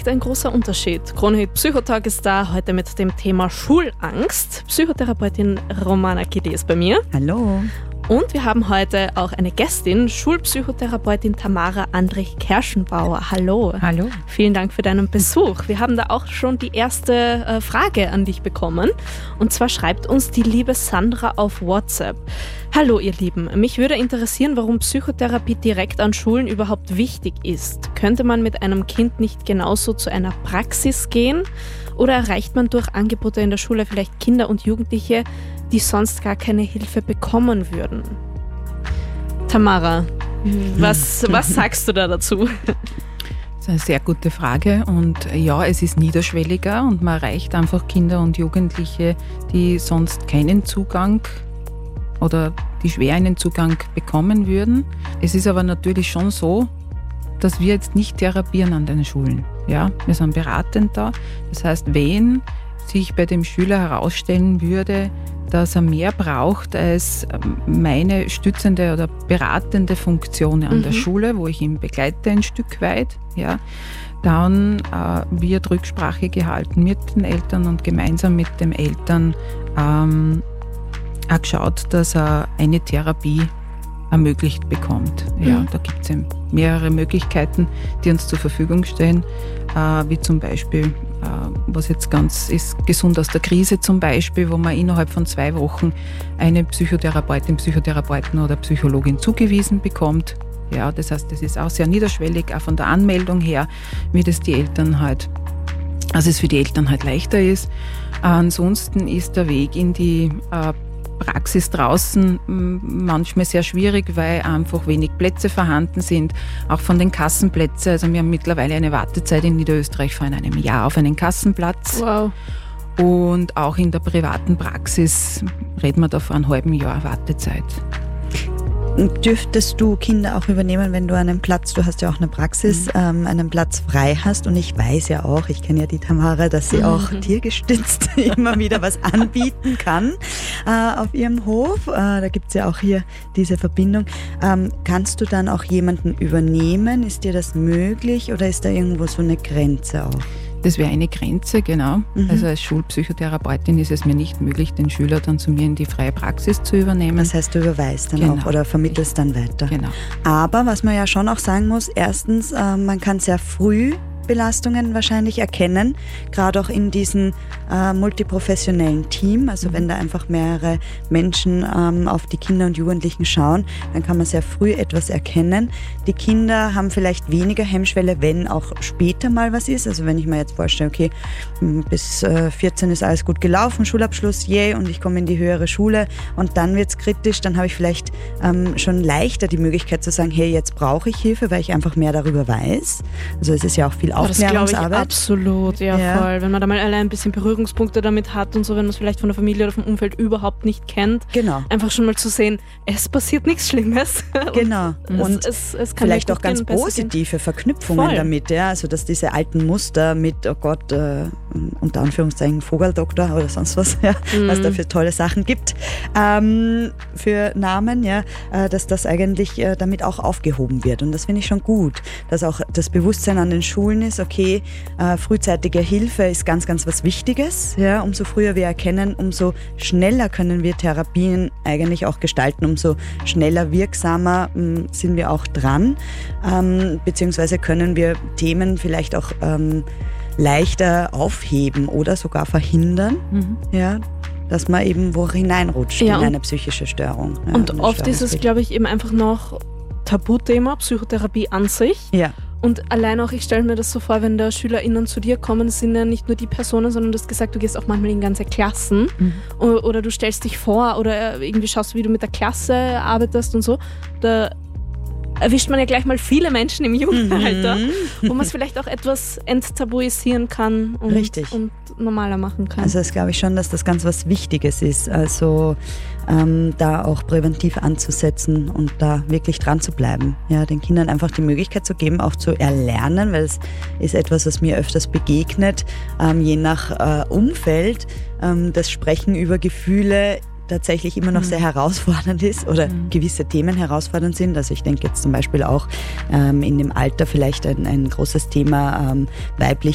liegt ein großer Unterschied. Kronhit Psychotalk ist da, heute mit dem Thema Schulangst. Psychotherapeutin Romana Kili ist bei mir. Hallo. Und wir haben heute auch eine Gästin, Schulpsychotherapeutin Tamara Andrich-Kerschenbauer. Hallo. Hallo. Vielen Dank für deinen Besuch. Wir haben da auch schon die erste Frage an dich bekommen. Und zwar schreibt uns die liebe Sandra auf WhatsApp. Hallo ihr Lieben, mich würde interessieren, warum Psychotherapie direkt an Schulen überhaupt wichtig ist. Könnte man mit einem Kind nicht genauso zu einer Praxis gehen? Oder erreicht man durch Angebote in der Schule vielleicht Kinder und Jugendliche, die sonst gar keine Hilfe bekommen würden? Tamara, was sagst du da dazu? Das ist eine sehr gute Frage und ja, es ist niederschwelliger und man erreicht einfach Kinder und Jugendliche, die sonst keinen Zugang oder die schwer einen Zugang bekommen würden. Es ist aber natürlich schon so, dass wir jetzt nicht therapieren an den Schulen. Ja, wir sind beratend da. Das heißt, wenn sich bei dem Schüler herausstellen würde, dass er mehr braucht als meine stützende oder beratende Funktion an der Schule, wo ich ihn begleite ein Stück weit, ja, dann wird Rücksprache gehalten mit den Eltern und gemeinsam mit den Eltern auch geschaut, dass er eine Therapie ermöglicht bekommt. Ja, da gibt es mehrere Möglichkeiten, die uns zur Verfügung stehen, wie zum Beispiel, was jetzt ganz ist, gesund aus der Krise zum Beispiel, wo man innerhalb von 2 Wochen eine Psychotherapeutin, Psychotherapeuten oder Psychologin zugewiesen bekommt. Ja, das heißt, das ist auch sehr niederschwellig, auch von der Anmeldung her, wie das die Eltern halt, also es für die Eltern halt leichter ist. Ansonsten ist der Weg in die Praxis draußen manchmal sehr schwierig, weil einfach wenig Plätze vorhanden sind, auch von den Kassenplätzen. Also wir haben mittlerweile eine Wartezeit in Niederösterreich von einem Jahr auf einen Kassenplatz. Wow. Und auch in der privaten Praxis reden wir da von einem halben Jahr Wartezeit. Dürftest du Kinder auch übernehmen, wenn du einen Platz, du hast ja auch eine Praxis, einen Platz frei hast? Und ich weiß ja auch, ich kenne ja die Tamara, dass sie auch tiergestützt immer wieder was anbieten kann auf ihrem Hof. Da gibt es ja auch hier diese Verbindung. Kannst du dann auch jemanden übernehmen? Ist dir das möglich oder ist da irgendwo so eine Grenze auch? Das wäre eine Grenze, genau. Also als Schulpsychotherapeutin ist es mir nicht möglich, den Schüler dann zu mir in die freie Praxis zu übernehmen. Das heißt, du überweist dann auch oder vermittelst dann weiter. Genau. Aber was man ja schon auch sagen muss, erstens, man kann sehr früh Belastungen wahrscheinlich erkennen, gerade auch in diesem multiprofessionellen Team. Also wenn da einfach mehrere Menschen auf die Kinder und Jugendlichen schauen, dann kann man sehr früh etwas erkennen. Die Kinder haben vielleicht weniger Hemmschwelle, wenn auch später mal was ist. Also wenn ich mir jetzt vorstelle, okay, bis 14 ist alles gut gelaufen, Schulabschluss, und ich komme in die höhere Schule und dann wird es kritisch, dann habe ich vielleicht schon leichter die Möglichkeit zu sagen, hey, jetzt brauche ich Hilfe, weil ich einfach mehr darüber weiß. Also es ist ja auch viel Aufklärungsarbeit. Das glaube ich absolut, ja, voll. Wenn man da mal allein ein bisschen Berührungspunkte damit hat und so, wenn man es vielleicht von der Familie oder vom Umfeld überhaupt nicht kennt. Genau. Einfach schon mal zu sehen, es passiert nichts Schlimmes. Genau. Und es kann vielleicht auch ganz positive Verknüpfungen damit, ja. Also dass diese alten Muster mit, oh Gott, unter Anführungszeichen Vogeldoktor oder sonst was, ja, was da für tolle Sachen gibt, für Namen, ja, dass das eigentlich damit auch aufgehoben wird. Und das finde ich schon gut, dass auch das Bewusstsein an den Schulen ist, okay, frühzeitige Hilfe ist ganz, ganz was Wichtiges. Ja, umso früher wir erkennen, umso schneller können wir Therapien eigentlich auch gestalten, umso schneller, wirksamer sind wir auch dran, beziehungsweise können wir Themen vielleicht auch leichter aufheben oder sogar verhindern, ja, dass man eben wo hineinrutscht in eine psychische Störung. Ja, und oft ist es, glaube ich, eben einfach noch Tabuthema, Psychotherapie an sich. Ja. Und allein auch, ich stelle mir das so vor, wenn da SchülerInnen zu dir kommen, sind ja nicht nur die Personen, sondern du hast gesagt, du gehst auch manchmal in ganze Klassen oder du stellst dich vor oder irgendwie schaust, wie du mit der Klasse arbeitest und so. Da erwischt man ja gleich mal viele Menschen im Jugendalter, wo man es vielleicht auch etwas enttabuisieren kann und normaler machen kann. Also das glaube ich schon, dass das ganz was Wichtiges ist, also da auch präventiv anzusetzen und da wirklich dran zu bleiben. Ja, den Kindern einfach die Möglichkeit zu geben, auch zu erlernen, weil es ist etwas, was mir öfters begegnet, je nach Umfeld, das Sprechen über Gefühle tatsächlich immer noch sehr herausfordernd ist oder gewisse Themen herausfordernd sind. Also ich denke jetzt zum Beispiel auch in dem Alter vielleicht ein großes Thema weibliche